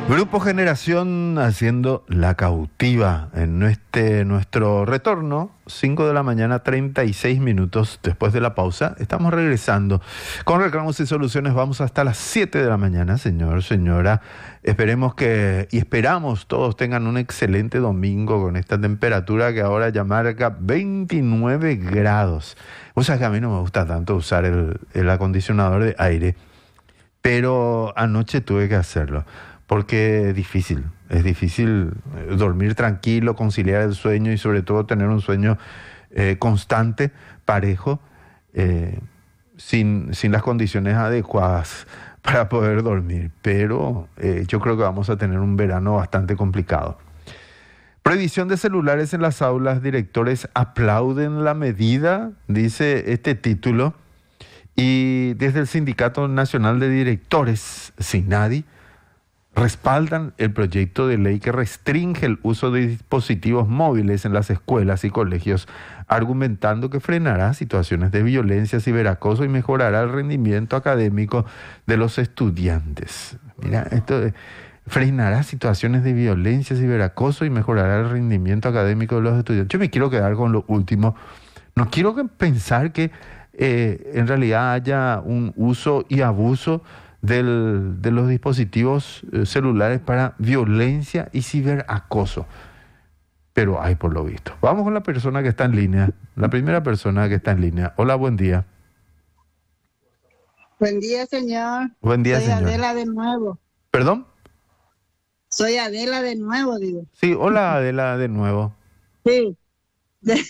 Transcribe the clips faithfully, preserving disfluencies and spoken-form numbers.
Grupo Generación haciendo La Cautiva en este, nuestro retorno, cinco de la mañana, treinta y seis minutos después de la pausa. Estamos regresando con Reclamos y Soluciones. Vamos hasta las siete de la mañana, señor, señora. Esperemos que, y esperamos todos tengan un excelente domingo con esta temperatura que ahora ya marca veintinueve grados. O sea que a mí no me gusta tanto usar el, el acondicionador de aire, pero anoche tuve que hacerlo. Porque es difícil, es difícil dormir tranquilo, conciliar el sueño y sobre todo tener un sueño eh, constante, parejo, eh, sin, sin las condiciones adecuadas para poder dormir. Pero eh, yo creo que vamos a tener un verano bastante complicado. Prohibición de celulares en las aulas, directores aplauden la medida, dice este título. Y desde el Sindicato Nacional de Directores, SINADI, respaldan el proyecto de ley que restringe el uso de dispositivos móviles en las escuelas y colegios, argumentando que frenará situaciones de violencia, ciberacoso y mejorará el rendimiento académico de los estudiantes. Mira, esto de, frenará situaciones de violencia, ciberacoso y mejorará el rendimiento académico de los estudiantes. Yo me quiero quedar con lo último. No quiero que pensar que eh, en realidad haya un uso y abuso Del, de los dispositivos eh, celulares para violencia y ciberacoso. Pero hay por lo visto. Vamos con la persona que está en línea. La primera persona que está en línea. Hola, buen día. Buen día, señor. Buen día, Soy señor. Soy Adela de nuevo. ¿Perdón? Soy Adela de nuevo, digo. Sí, hola, Adela de nuevo. Sí. De...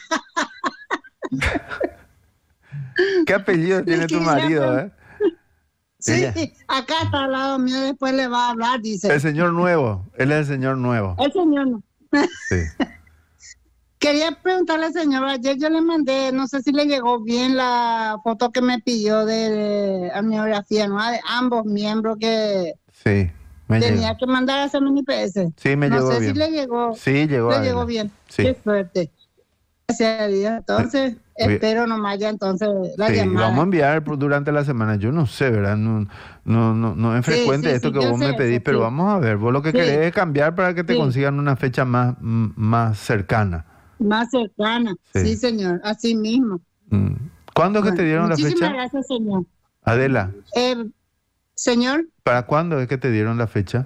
¿Qué apellido tiene tu marido, eh? Sí, Ella. Acá está al lado mío, después le va a hablar, dice. El señor nuevo, él es el señor nuevo. El señor no. Sí. Quería preguntarle al señor, ayer yo le mandé, no sé si le llegó bien la foto que me pidió de amniografía, ¿no? De ambos miembros que sí, me tenía llegó. que mandar a hacer un I P S. Sí, me no llegó sé bien. si le llegó. Sí, llegó. Le llegó bien. Sí. Qué suerte. Gracias a Dios. Entonces, sí. Espero nomás ya entonces la sí, llamada. Vamos a enviar durante la semana. Yo no sé, ¿verdad? No, no, no, no es frecuente sí, sí, esto sí, que vos me pedís, eso, pero sí. Vamos a ver. Vos lo que sí. querés es cambiar para que te sí. consigan una fecha más, más cercana. Más cercana, sí, sí señor. Así mismo. ¿Cuándo es bueno, que te dieron la fecha? Muchísimas gracias, señor. Adela. Eh, señor. ¿Para cuándo es que te dieron la fecha?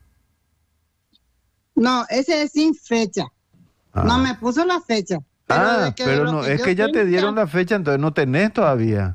No, ese es sin fecha. Ah. No me puso la fecha. Pero ah, pero no, es que ya te dieron la fecha, entonces no tenés todavía.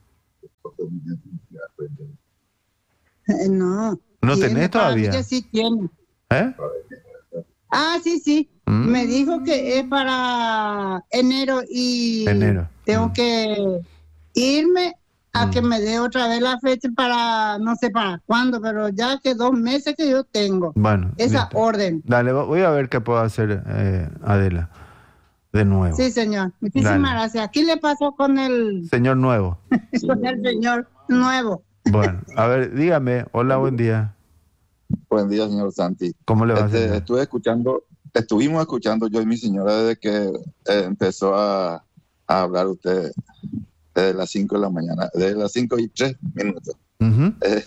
Eh, no. ¿No tiene, tenés todavía? Que sí tiene. ¿Eh? Ah, sí, sí. Mm. Me dijo que es para enero y enero. tengo mm. que irme a mm. que me dé otra vez la fecha para, no sé para cuándo, pero ya que dos meses que yo tengo. Bueno. Esa listo. orden. Dale, voy a ver qué puedo hacer, eh, Adela. De nuevo. Sí, señor. Muchísimas Dale. gracias. ¿Qué le pasó con el... Señor nuevo? Con el señor nuevo. Bueno, a ver, dígame. Hola, buen día. Buen día, señor Santi. ¿Cómo le va, este, señor? Estuve escuchando, estuvimos escuchando yo y mi señora desde que eh, empezó a, a hablar usted desde las cinco de la mañana, desde las cinco y tres minutos. Uh-huh. eh,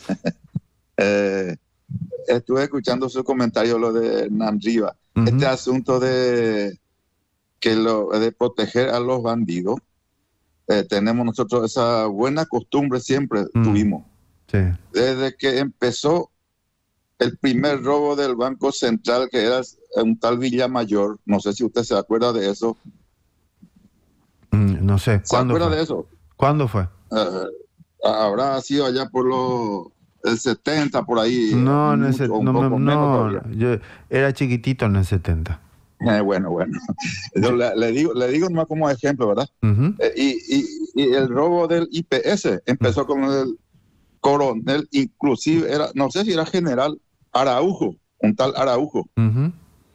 eh, estuve escuchando su comentario, lo de Hernán Rivas. Uh-huh. Este asunto de... que lo de proteger a los bandidos, eh, tenemos nosotros esa buena costumbre, siempre mm. tuvimos. Sí. Desde que empezó el primer robo del Banco Central, que era un tal Villamayor, no sé si usted se acuerda de eso. Mm, no sé. ¿Se acuerda fue? de eso? ¿Cuándo fue? Uh, habrá sido allá por los el setenta, por ahí. No, en el se- no, no, no yo era chiquitito en el setenta. Eh, bueno, bueno. Yo le, le digo, le digo nomás como ejemplo, ¿verdad? Uh-huh. Eh, y, y, y el robo del I P S empezó uh-huh. con el coronel, inclusive era, no sé si era general Araujo, un tal Araujo. Uh-huh.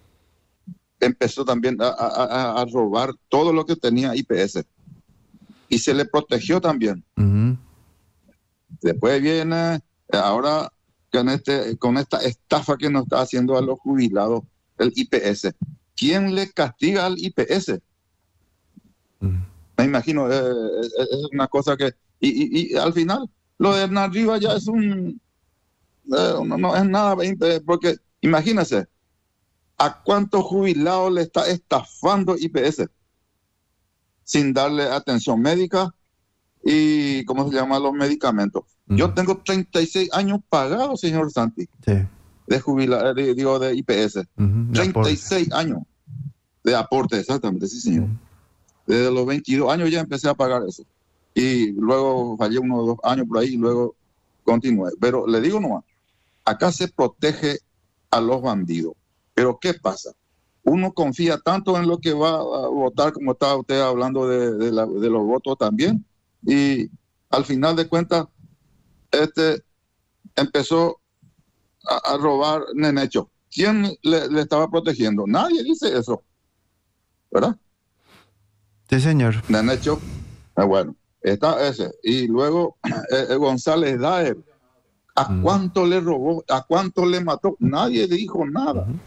Empezó también a, a, a robar todo lo que tenía I P S. Y se le protegió también. Uh-huh. Después viene, ahora con, este, con esta estafa que nos está haciendo a los jubilados, el I P S. ¿Quién le castiga al I P S? Mm. Me imagino, eh, es, es una cosa que... Y, y, y al final, lo de Hernán Rivas ya es un... eh, no, no es nada, porque imagínense, ¿a cuántos jubilados le está estafando I P S? Sin darle atención médica y, ¿cómo se llama? Los medicamentos. Uh-huh. Yo tengo treinta y seis años pagados, señor Santi, sí. de jubilar, de, digo, de I P S. Uh-huh. treinta y seis años de aporte, exactamente, sí, señor. Uh-huh. Desde los veintidós años ya empecé a pagar eso. Y luego fallé unos dos años por ahí y luego continué. Pero le digo nomás, acá se protege a los bandidos. Pero ¿qué pasa? Uno confía tanto en lo que va a votar, como estaba usted hablando de, de, la, de los votos también, y al final de cuentas, este empezó a, a robar Nenecho. ¿Quién le, le estaba protegiendo? Nadie dice eso, ¿verdad? Sí, señor. Nenecho, eh, bueno, está ese. Y luego eh, González Daer, ¿a uh-huh. cuánto le robó? ¿A cuánto le mató? Nadie dijo nada. Uh-huh.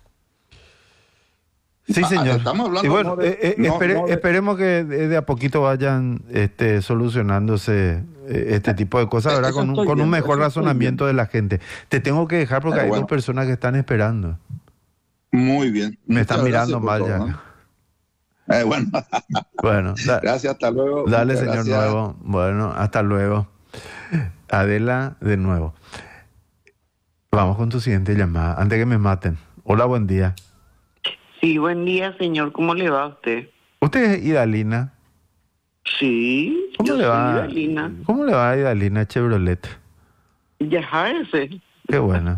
Sí, señor. Estamos hablando y bueno, no de, eh, eh, no, espere, no de... esperemos que de, de a poquito vayan este, solucionándose eh, este tipo de cosas, ¿verdad? Con, un, con un mejor razonamiento de la gente. Te tengo que dejar porque eh, hay bueno. dos personas que están esperando. Muy bien. Me están mirando mal todo, ya. ¿no? Eh, bueno. bueno da, gracias, hasta luego. Dale, señor gracias. Nuevo. Bueno, hasta luego. Adela, de nuevo. Vamos con tu siguiente llamada, antes que me maten. Hola, buen día. Sí, buen día, señor. ¿Cómo le va a usted? ¿Usted es Idalina? Sí, ¿Cómo yo le soy va? Idalina. ¿Cómo le va a Idalina Chevrolet? Ya ese. Qué bueno.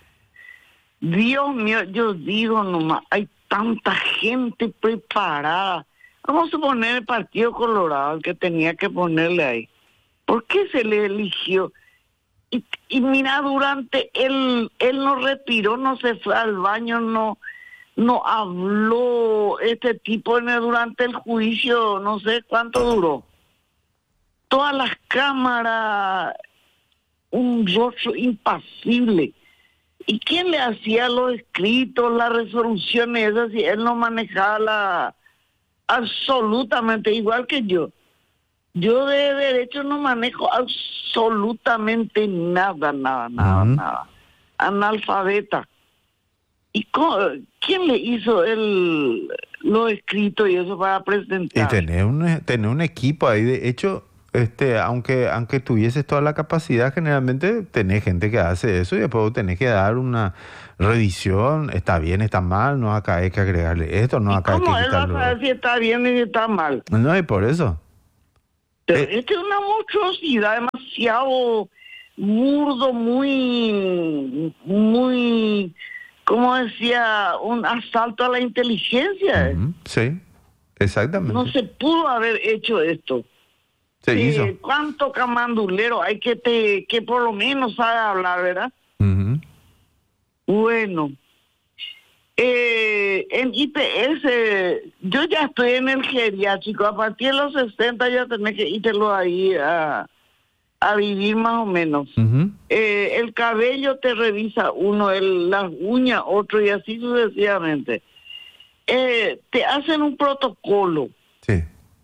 Dios mío, yo digo nomás, hay tanta gente preparada. Vamos a poner el Partido Colorado, el que tenía que ponerle ahí. ¿Por qué se le eligió? Y, y mira, durante él, él no respiró, no se fue al baño, no... No habló este tipo en el, durante el juicio, no sé cuánto duró. Todas las cámaras, un rostro impasible. ¿Y quién le hacía los escritos, las resoluciones esas si él no manejaba la, absolutamente igual que yo? Yo de derecho no manejo absolutamente nada, nada, nada, uh-huh. nada. Analfabeta. ¿Y cómo, quién le hizo el lo escrito y eso para presentar? Y tener un, tener un equipo ahí, de hecho, este, aunque aunque tuvieses toda la capacidad, generalmente tenés gente que hace eso y después tenés que dar una revisión, está bien, está mal, no acá hay que agregarle esto, no acá hay que quitarlo. ¿Cómo él va a saber si está bien y si está mal? No, y por eso. Pero eh, esta es una monstruosidad, demasiado burdo, muy, muy... como decía, un asalto a la inteligencia. Uh-huh. Sí, exactamente. No se pudo haber hecho esto. Se eh, hizo. ¿Cuánto camandulero hay que te que por lo menos sabe hablar, verdad? Uh-huh. Bueno, eh, en I P S, yo ya estoy en el geriátrico. A partir de los sesenta ya tenés que irlo ahí a... a vivir más o menos. Uh-huh. Eh, el cabello te revisa uno, el, las uñas otro y así sucesivamente. Eh, te hacen un protocolo. Sí.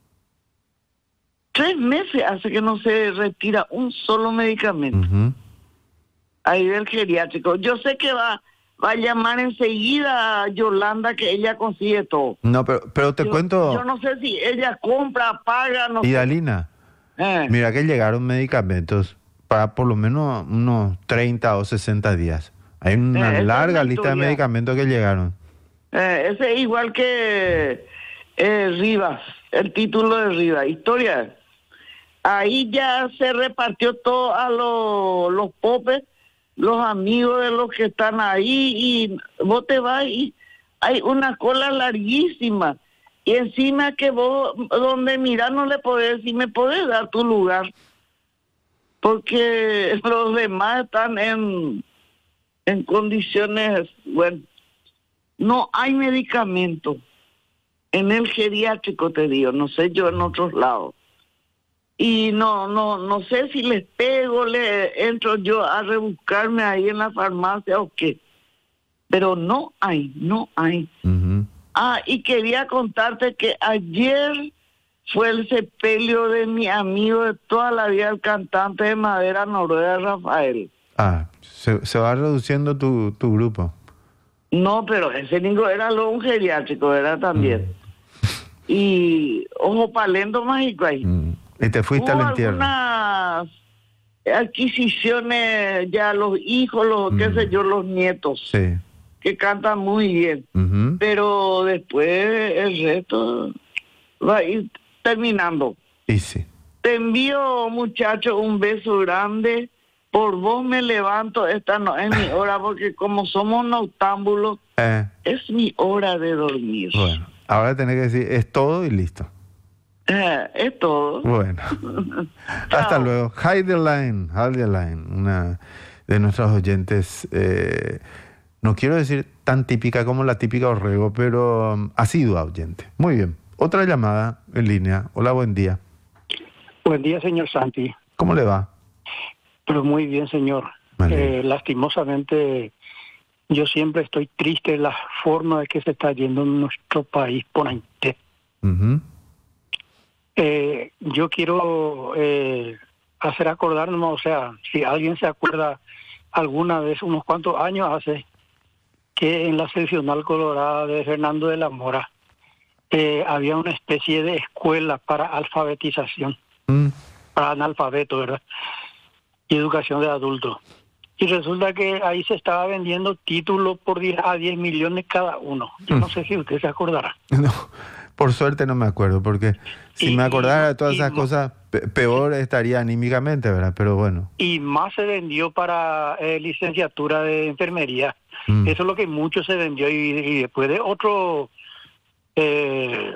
Tres meses hace que no se retira un solo medicamento. Uh-huh. Ahí del geriátrico. Yo sé que va, va a llamar enseguida a Yolanda que ella consigue todo. No, pero, pero te yo, cuento... Yo no sé si ella compra, paga, no Idalina. Eh. Mira que llegaron medicamentos para por lo menos unos treinta o sesenta días. Hay una eh, larga lista de medicamentos que llegaron. Eh, ese es igual que eh, Rivas, el título de Rivas, historia. Ahí ya se repartió todo a los, los popes, los amigos de los que están ahí, y vos te vas y hay una cola larguísima. Y encima que vos, donde mirás, no le podés decir, me podés dar tu lugar. Porque los demás están en, en condiciones, bueno, no hay medicamento. En el geriátrico te digo, no sé yo en otros lados. Y no, no, no sé si les pego, le entro yo a rebuscarme ahí en la farmacia o qué. Pero no hay, no hay. Uh-huh. Ah, y quería contarte que ayer fue el sepelio de mi amigo de toda la vida, el cantante de Madera Noruega, Rafael. Ah, se, se va reduciendo tu, tu grupo. No, pero ese niño era lo un geriátrico, era también. Mm. Y ojo palendo mágico ahí. Mm. Y te fuiste Hubo al entierro. Algunas adquisiciones, ya los hijos, los, mm. qué sé yo, los nietos. Sí. Que cantan muy bien. Uh-huh. Pero después el resto va a ir terminando. Y sí. Te envío, muchacho, un beso grande. Por vos me levanto, esta no es mi hora, porque como somos noctámbulos, eh. es mi hora de dormir. Bueno, ahora tenés que decir, es todo y listo. Eh, es todo. Bueno. Hasta luego. Heideline, Heideline, una de nuestros oyentes, eh, no quiero decir tan típica como la típica Orrego, pero um, asidua oyente. Muy bien. Otra llamada en línea. Hola, buen día. Buen día, señor Santi. ¿Cómo le va? Pero muy bien, señor. Vale. Eh, lastimosamente, yo siempre estoy triste de la forma de que se está yendo nuestro país por ahí. Uh-huh. Eh, yo quiero eh, hacer acordarnos, o sea, si alguien se acuerda alguna vez, unos cuantos años hace, que en la seccional colorada de Fernando de la Mora eh, había una especie de escuela para alfabetización, mm. para analfabetos, ¿verdad? Y educación de adultos. Y resulta que ahí se estaba vendiendo títulos por diez a diez millones cada uno. Yo mm. no sé si usted se acordará. No, por suerte no me acuerdo, porque si y, me acordara de todas esas cosas, peor estaría anímicamente, ¿verdad? Pero bueno. Y más se vendió para eh, licenciatura de enfermería. Mm. Eso es lo que mucho se vendió. Y, y después de otro, eh,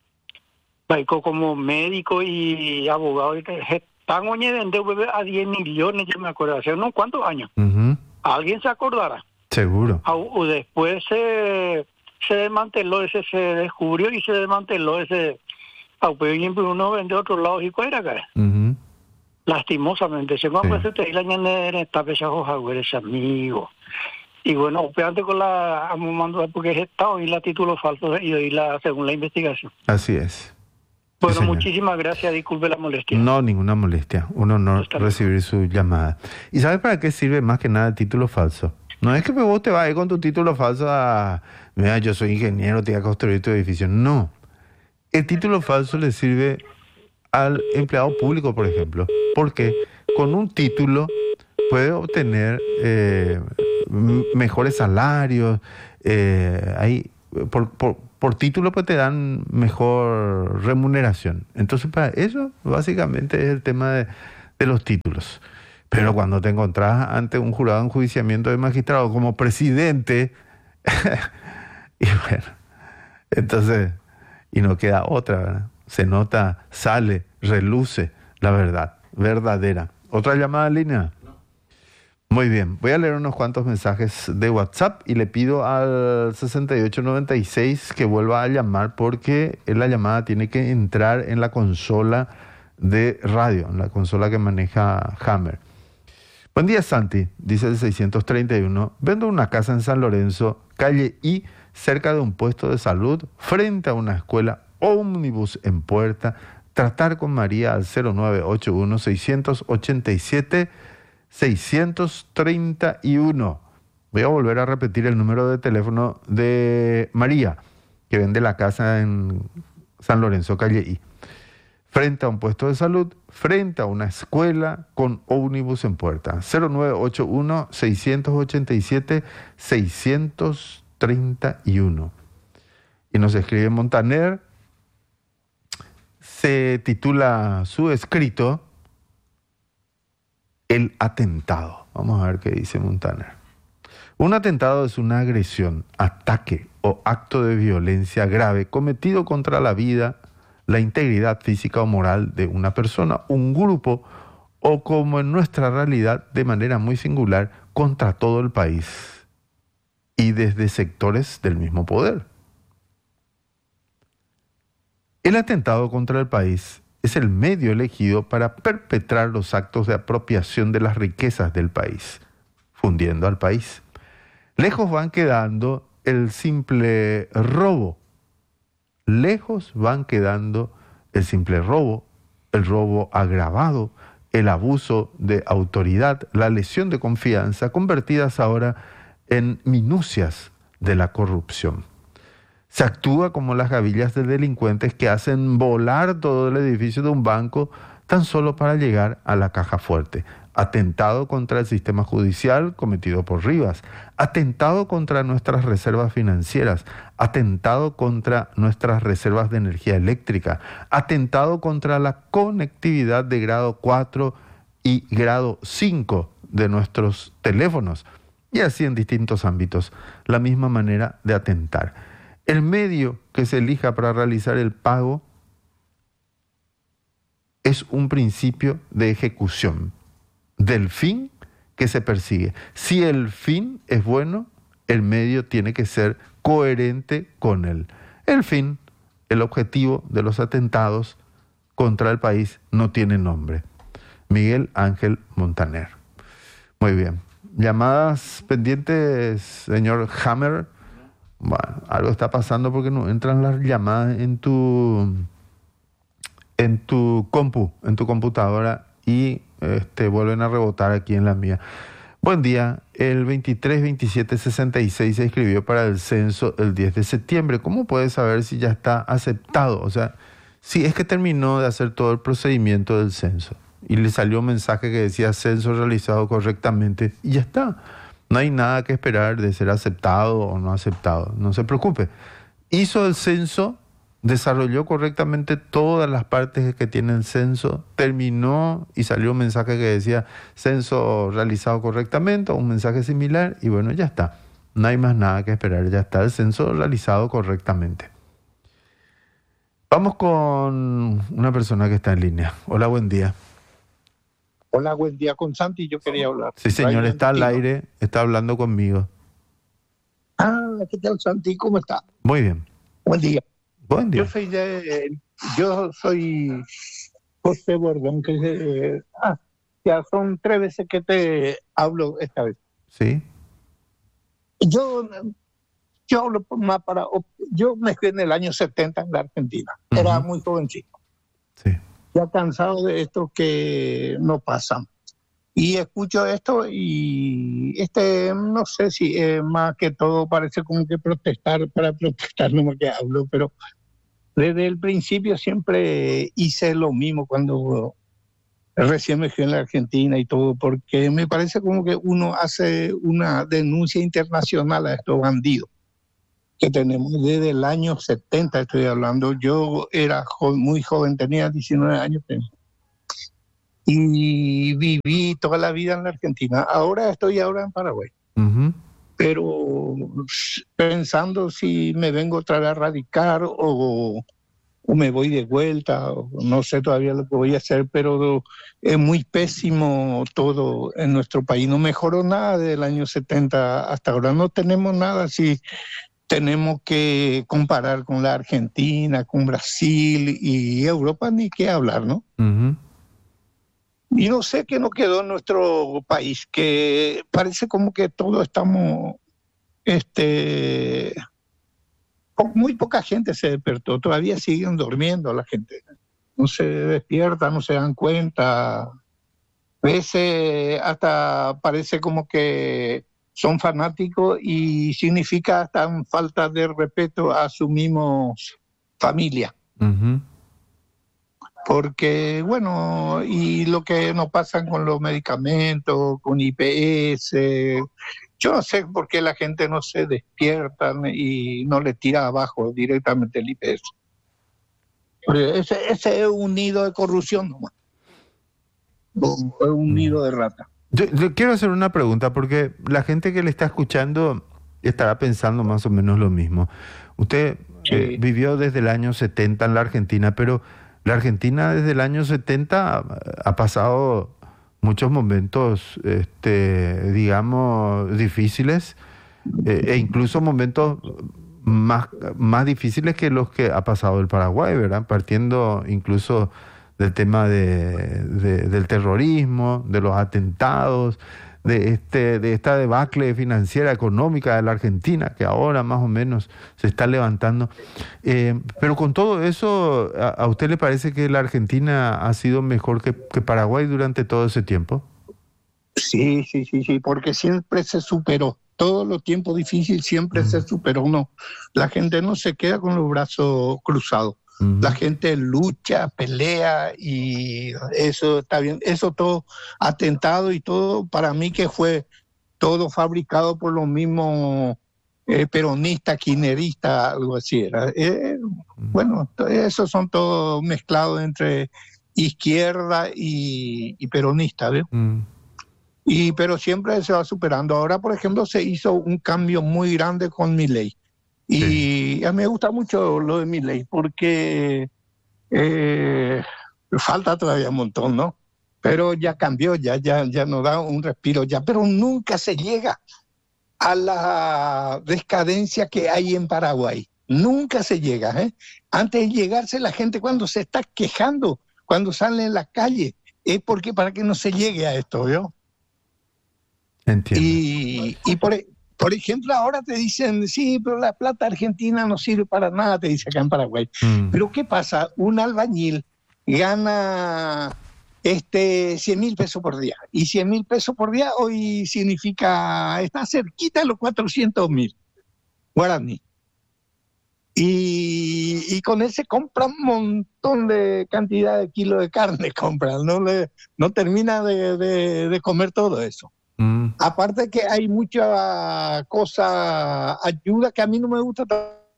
como médico y abogado, están vendiendo a diez millones, yo me acuerdo, hace unos cuantos años. Uh-huh. ¿Alguien se acordará? Seguro. O después se, se desmanteló ese, se descubrió y se desmanteló ese. Uno vende a otro lado y cuál era acá. Uh-huh. Lastimosamente, se me ha puesto la ñana en esta fecha ese amigo. Y bueno, antes con la mando porque es estado y la título falso y, y la según la investigación. Así es. Bueno, sí, muchísimas gracias, disculpe la molestia. No, ninguna molestia, un honor recibir su llamada. ¿Y sabes para qué sirve más que nada el título falso? No es que vos te vayas con tu título falso a, mira, yo soy ingeniero, te voy a construir tu edificio. No, el título falso le sirve al empleado público, por ejemplo, porque con un título puede obtener eh, mejores salarios, eh, ahí, por... por Por título pues te dan mejor remuneración. Entonces para eso básicamente es el tema de, de los títulos. Pero cuando te encontrás ante un jurado de enjuiciamiento de magistrado como presidente, y bueno, entonces, y no queda otra, ¿verdad? Se nota, sale, reluce la verdad, verdadera. ¿Otra llamada en línea? Muy bien, voy a leer unos cuantos mensajes de WhatsApp y le pido al sesenta y ocho noventa y seis que vuelva a llamar porque la llamada tiene que entrar en la consola de radio, en la consola que maneja Hammer. Buen día, Santi, dice el seiscientos treinta y uno. Vendo una casa en San Lorenzo, calle I, cerca de un puesto de salud, frente a una escuela, ómnibus en puerta. Tratar con María al cero nueve ocho uno seis ocho siete seiscientos treinta y uno. Voy a volver a repetir el número de teléfono de María, que vende la casa en San Lorenzo, calle I. Frente a un puesto de salud, frente a una escuela con ómnibus en puerta. cero nueve ocho uno seis ocho siete seiscientos treinta y uno. Y nos escribe Montaner. Se titula su escrito El atentado. Vamos a ver qué dice Montaner. Un atentado es una agresión, ataque o acto de violencia grave cometido contra la vida, la integridad física o moral de una persona, un grupo o, como en nuestra realidad, de manera muy singular, contra todo el país y desde sectores del mismo poder. El atentado contra el país es el medio elegido para perpetrar los actos de apropiación de las riquezas del país, fundiendo al país. Lejos van quedando el simple robo. Lejos van quedando el simple robo, el robo agravado, el abuso de autoridad, la lesión de confianza, convertidas ahora en minucias de la corrupción. Se actúa como las gavillas de delincuentes que hacen volar todo el edificio de un banco tan solo para llegar a la caja fuerte. Atentado contra el sistema judicial cometido por Rivas, atentado contra nuestras reservas financieras, atentado contra nuestras reservas de energía eléctrica, atentado contra la conectividad de grado cuatro y grado cinco de nuestros teléfonos, y así en distintos ámbitos, la misma manera de atentar. El medio que se elija para realizar el pago es un principio de ejecución del fin que se persigue. Si el fin es bueno, el medio tiene que ser coherente con él. El fin, el objetivo de los atentados contra el país no tiene nombre. Miguel Ángel Montaner. Muy bien. Llamadas pendientes, señor Hammer. Bueno, algo está pasando porque no entran las llamadas en tu en tu compu, en tu computadora y este, vuelven a rebotar aquí en la mía. Buen día. El veintitrés veintisiete sesenta y seis se inscribió para el censo el diez de septiembre. ¿Cómo puede saber si ya está aceptado? O sea, si es que terminó de hacer todo el procedimiento del censo y le salió un mensaje que decía censo realizado correctamente y ya está. No hay nada que esperar de ser aceptado o no aceptado. No se preocupe. Hizo el censo, desarrolló correctamente todas las partes que tiene el censo, terminó y salió un mensaje que decía censo realizado correctamente, o un mensaje similar, y bueno, ya está. No hay más nada que esperar, ya está el censo realizado correctamente. Vamos con una persona que está en línea. Hola, buen día. Hola, buen día con Santi, yo quería hablar. Sí, señor, está al aire, está hablando conmigo. Ah, ¿qué tal, Santi? ¿Cómo está? Muy bien. Buen día. Buen día. Yo soy de, yo soy José Bordón, que eh, ah, ya son tres veces que te hablo esta vez. Sí. Yo, yo hablo más para, yo me fui en el año setenta en la Argentina. Uh-huh. Era muy jovencito. Sí. Ya cansado de esto que no pasa. Y escucho esto y este, no sé si eh, más que todo parece como que protestar, para protestar no me que hablo, pero desde el principio siempre hice lo mismo cuando recién me fui en la Argentina y todo, porque me parece como que uno hace una denuncia internacional a estos bandidos que tenemos desde el año setenta, estoy hablando. Yo era jo- muy joven, tenía diecinueve años. Y viví toda la vida en la Argentina. Ahora estoy ahora en Paraguay. Uh-huh. Pero pensando si me vengo otra vez a radicar o, o me voy de vuelta, o no sé todavía lo que voy a hacer, pero es muy pésimo todo en nuestro país. No mejoró nada desde el año setenta hasta ahora. No tenemos nada si tenemos que comparar con la Argentina, con Brasil y Europa, ni qué hablar, ¿no? Uh-huh. Y no sé qué nos quedó en nuestro país, que parece como que todos estamos, este, muy poca gente se despertó, todavía siguen durmiendo la gente, no se despierta, no se dan cuenta, a veces hasta parece como que son fanáticos y significa hasta falta de respeto a su misma familia. Uh-huh. Porque, bueno, y lo que nos pasa con los medicamentos, con I P S, yo no sé por qué la gente no se despierta y no le tira abajo directamente el I P S. Ese, ese es un nido de corrupción nomás. Es un nido de rata. Yo, yo quiero hacer una pregunta, porque la gente que le está escuchando estará pensando más o menos lo mismo. Usted sí. eh, vivió desde el año setenta en la Argentina, pero la Argentina desde el año setenta ha pasado muchos momentos, este, digamos, difíciles, eh, e incluso momentos más, más difíciles que los que ha pasado el Paraguay, ¿verdad? Partiendo incluso del tema de, de, del terrorismo, de los atentados, de, este, de esta debacle financiera, económica de la Argentina, que ahora más o menos se está levantando. Eh, pero con todo eso, ¿a, ¿a usted le parece que la Argentina ha sido mejor que, que Paraguay durante todo ese tiempo? Sí, sí, sí, sí, porque siempre se superó. Todos los tiempos difíciles siempre mm. se superó. No, la gente no se queda con los brazos cruzados. Mm. La gente lucha, pelea y eso está bien. Eso todo atentado y todo, para mí que fue todo fabricado por los mismos eh, peronistas, kirchneristas, algo así era. Eh, mm. Bueno, esos son todos mezclados entre izquierda y, y peronista, ¿ves? Mm. Y, pero siempre se va superando. Ahora, por ejemplo, se hizo un cambio muy grande con Milei. Y sí. A mí me gusta mucho lo de Milei porque eh, falta todavía un montón, ¿no? Pero ya cambió, ya, ya, ya nos da un respiro ya. Pero nunca se llega a la decadencia que hay en Paraguay. Nunca se llega, ¿eh? Antes de llegarse la gente cuando se está quejando, cuando sale en la calle, es porque para que no se llegue a esto, ¿vio? Entiendo. Y, y por, por ejemplo, ahora te dicen, sí, pero la plata argentina no sirve para nada, te dice acá en Paraguay. Mm. Pero ¿qué pasa? Un albañil gana este cien mil pesos por día. Y cien mil pesos por día hoy significa, está cerquita de los cuatrocientos mil guaraní. Y, y con ese compra un montón de cantidad de kilos de carne, compra, no, le, no termina de, de, de comer todo eso. Mm. Aparte que hay mucha cosa, ayuda que a mí no me gusta.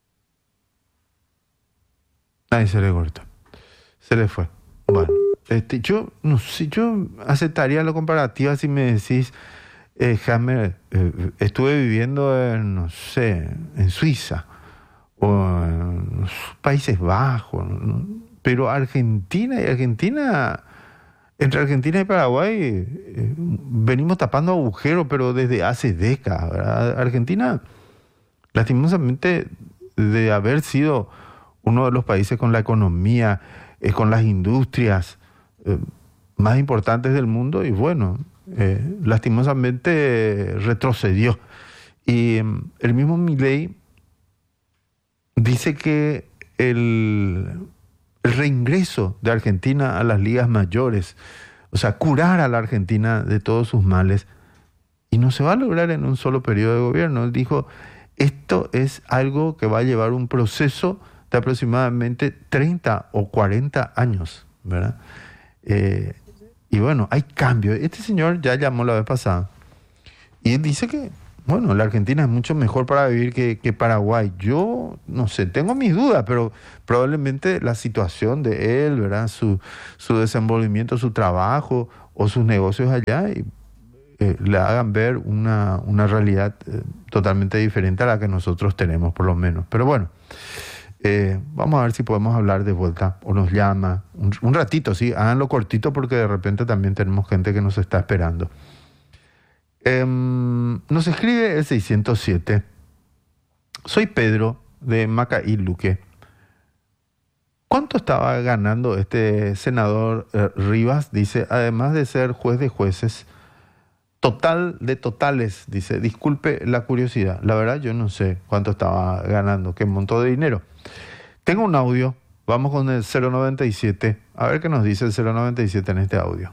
Ahí se le cortó, se le fue. Bueno, este, yo no sé, yo aceptaría la comparativa si me decís, eh, Hammer, eh, estuve viviendo en, no sé, en Suiza o en los Países Bajos, ¿no? Pero Argentina y Argentina... Entre Argentina y Paraguay eh, venimos tapando agujeros, pero desde hace décadas, ¿verdad? Argentina, lastimosamente, de haber sido uno de los países con la economía, eh, con las industrias eh, más importantes del mundo, y bueno, eh, lastimosamente eh, retrocedió. Y eh, el mismo Milei dice que el... el reingreso de Argentina a las ligas mayores, o sea, curar a la Argentina de todos sus males, y no se va a lograr en un solo periodo de gobierno. Él dijo, esto es algo que va a llevar un proceso de aproximadamente treinta o cuarenta años, ¿verdad? Eh, y bueno, hay cambios. Este señor ya llamó la vez pasada, y él dice que bueno, la Argentina es mucho mejor para vivir que, que Paraguay. Yo, no sé, tengo mis dudas, pero probablemente la situación de él, ¿verdad? Su, su desenvolvimiento, su trabajo o sus negocios allá y, eh, le hagan ver una, una realidad eh, totalmente diferente a la que nosotros tenemos, por lo menos. Pero bueno, eh, vamos a ver si podemos hablar de vuelta o nos llama. Un, un ratito, sí, háganlo cortito porque de repente también tenemos gente que nos está esperando. Eh, nos escribe el seiscientos siete. Soy Pedro de Macaí Luque. ¿Cuánto estaba ganando este senador eh, Rivas? Dice, además de ser juez de jueces, total de totales. Dice, disculpe la curiosidad. La verdad yo no sé cuánto estaba ganando, qué monto de dinero. Tengo un audio. Vamos con el cero noventa y siete. A ver qué nos dice el cero noventa y siete en este audio.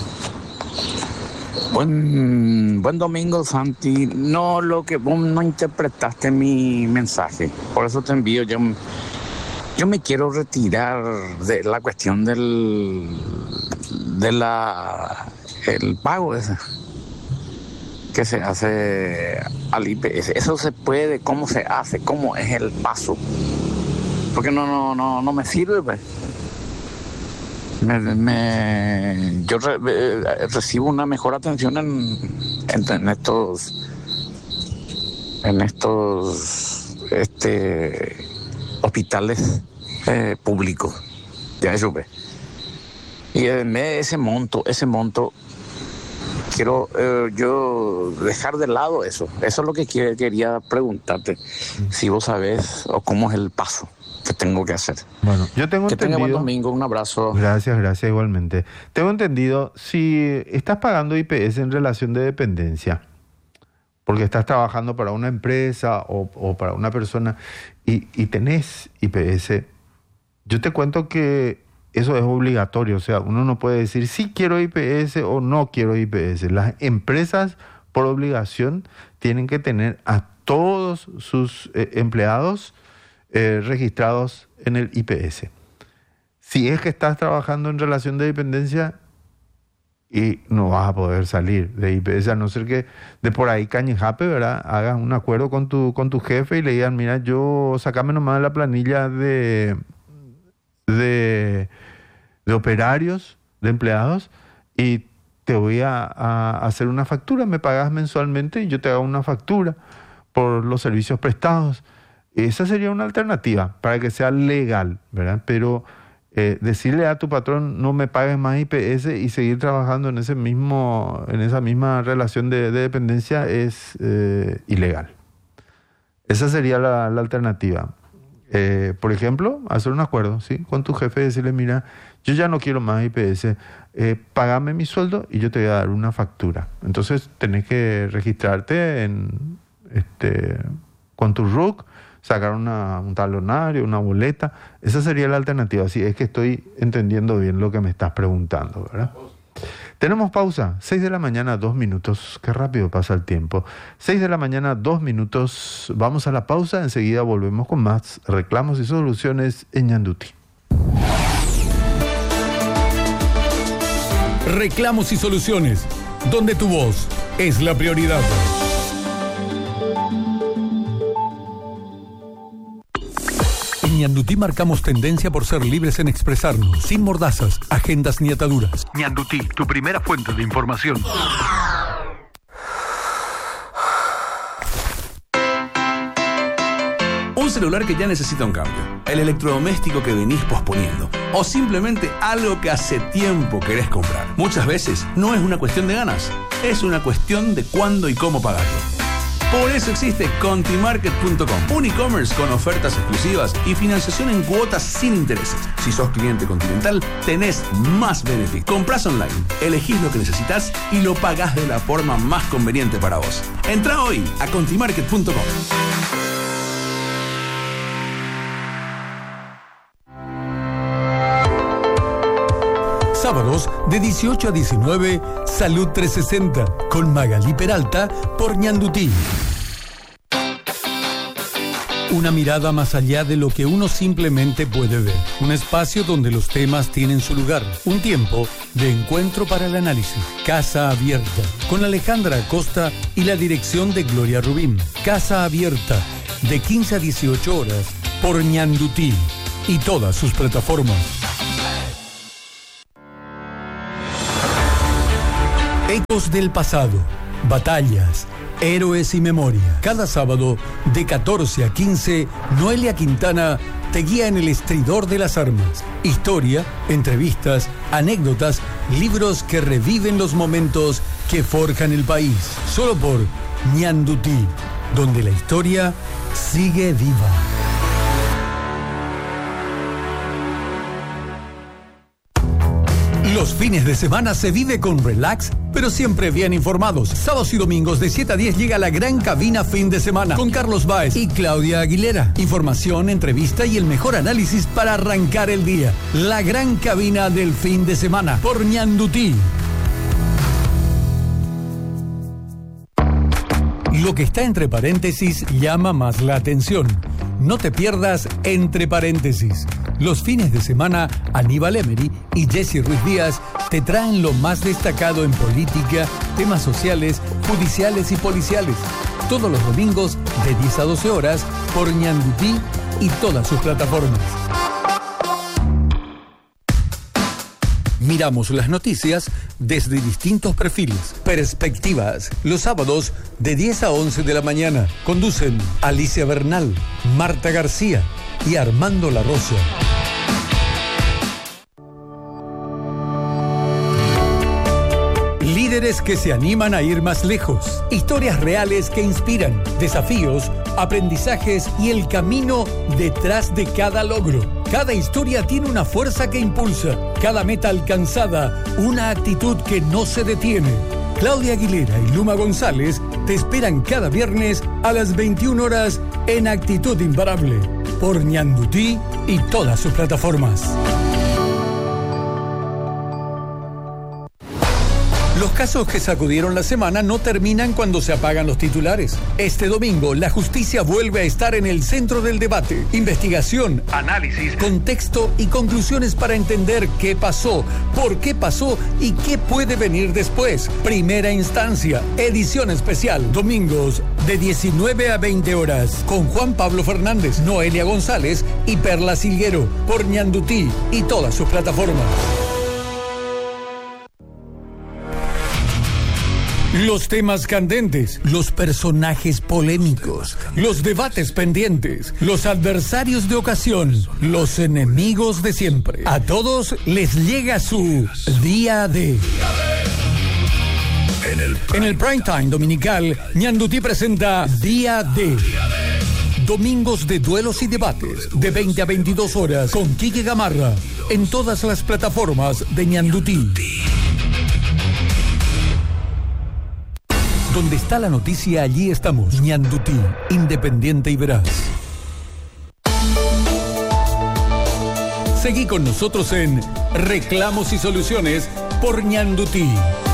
Buen, buen domingo, Santi. No, lo que vos no interpretaste mi mensaje. Por eso te envío. Yo, yo me quiero retirar de la cuestión del de la el pago ese que se hace al I P S. Eso se puede, cómo se hace, cómo es el paso. Porque no, no, no, no me sirve, pues. Me, me, yo re, eh, recibo una mejor atención en, en, en estos en estos este, hospitales eh, públicos. Ya supe. Y en vez de ese monto, ese monto, quiero eh, yo dejar de lado eso. Eso es lo que quiere, quería preguntarte. Si vos sabés o cómo es el paso. Te tengo que hacer. Bueno, yo tengo que entendido... tenga buen domingo, un abrazo. Gracias, gracias igualmente. Tengo entendido, si estás pagando I P S en relación de dependencia, porque estás trabajando para una empresa o, o para una persona y, y tenés I P S, yo te cuento que eso es obligatorio. O sea, uno no puede decir sí quiero I P S o no quiero I P S. Las empresas, por obligación, tienen que tener a todos sus eh, empleados eh, registrados en el I P S. Si es que estás trabajando en relación de dependencia y no vas a poder salir de I P S, a no ser que de por ahí cañejape, ¿verdad? Hagas un acuerdo con tu, con tu jefe y le digan, mira, yo sacame nomás la planilla de, de, de operarios, de empleados, y te voy a, a hacer una factura, me pagas mensualmente y yo te hago una factura por los servicios prestados. Esa sería una alternativa para que sea legal, ¿verdad? Pero eh, decirle a tu patrón no me pagues más I P S y seguir trabajando en ese mismo, en esa misma relación de, de dependencia es eh, ilegal. Esa sería la, la alternativa. Eh, por ejemplo, hacer un acuerdo, ¿sí?, con tu jefe y decirle, mira, yo ya no quiero más I P S, eh, pagame mi sueldo y yo te voy a dar una factura. Entonces tenés que registrarte en este con tu R U C, sacar una, un talonario, una boleta. Esa sería la alternativa, si es que estoy entendiendo bien lo que me estás preguntando, ¿verdad? Tenemos pausa, seis de la mañana, dos minutos. Qué rápido pasa el tiempo. seis de la mañana, dos minutos. Vamos a la pausa, enseguida volvemos con más reclamos y soluciones en Ñandutí. Reclamos y soluciones, donde tu voz es la prioridad. En Ñandutí marcamos tendencia por ser libres en expresarnos, sin mordazas, agendas ni ataduras. Ñandutí, tu primera fuente de información. Un celular que ya necesita un cambio, el electrodoméstico que venís posponiendo, o simplemente algo que hace tiempo querés comprar. Muchas veces no es una cuestión de ganas, es una cuestión de cuándo y cómo pagarlo. Por eso existe Contimarket punto com, un e-commerce con ofertas exclusivas y financiación en cuotas sin intereses. Si sos cliente Continental, tenés más beneficios. Comprás online, elegís lo que necesitas y lo pagás de la forma más conveniente para vos. Entrá hoy a Contimarket punto com. Sábados de dieciocho a diecinueve, Salud trescientos sesenta, con Magalí Peralta por Ñandutí. Una mirada más allá de lo que uno simplemente puede ver. Un espacio donde los temas tienen su lugar. Un tiempo de encuentro para el análisis. Casa Abierta, con Alejandra Acosta y la dirección de Gloria Rubín. Casa Abierta, de quince a dieciocho horas, por Ñandutí y todas sus plataformas. Ecos del pasado, batallas, héroes y memoria. Cada sábado, de catorce a quince, Noelia Quintana te guía en el estridor de las armas. Historia, entrevistas, anécdotas, libros que reviven los momentos que forjan el país. Solo por Ñandutí, donde la historia sigue viva. Los fines de semana se vive con relax, pero siempre bien informados. Sábados y domingos de siete a diez llega la gran cabina fin de semana con Carlos Báez y Claudia Aguilera. Información, entrevista y el mejor análisis para arrancar el día. La gran cabina del fin de semana por Ñandutí. Lo que está entre paréntesis llama más la atención. No te pierdas Entre Paréntesis. Los fines de semana, Aníbal Emery y Jesse Ruiz Díaz te traen lo más destacado en política, temas sociales, judiciales y policiales. Todos los domingos de diez a doce horas por Ñandutí y todas sus plataformas. Miramos las noticias desde distintos perfiles. Perspectivas, los sábados de diez a once de la mañana. Conducen Alicia Bernal, Marta García y Armando La Rosa. Líderes Líderes que se animan a ir más lejos. Historias reales que inspiran. Desafíos, aprendizajes y el camino detrás de cada logro. Cada historia tiene una fuerza que impulsa. Cada meta alcanzada, una actitud que no se detiene. Claudia Aguilera y Luma González te esperan cada viernes a las veintiuna horas en Actitud Imparable por Ñandutí y todas sus plataformas. Los casos que sacudieron la semana no terminan cuando se apagan los titulares. Este domingo, la justicia vuelve a estar en el centro del debate. Investigación, análisis, contexto y conclusiones para entender qué pasó, por qué pasó y qué puede venir después. Primera instancia, edición especial. Domingos de diecinueve a veinte horas. Con Juan Pablo Fernández, Noelia González y Perla Silguero. Por Ñandutí y todas sus plataformas. Los temas candentes, los personajes polémicos, los debates pendientes, los adversarios de ocasión, los enemigos de siempre. A todos les llega su Día D. En el prime time dominical, Ñandutí presenta Día D. Domingos de duelos y debates, de veinte a veintidós horas, con Quique Gamarra, en todas las plataformas de Ñandutí. Donde está la noticia, allí estamos. Ñandutí, independiente y veraz. Seguí con nosotros en Reclamos y Soluciones por Ñandutí.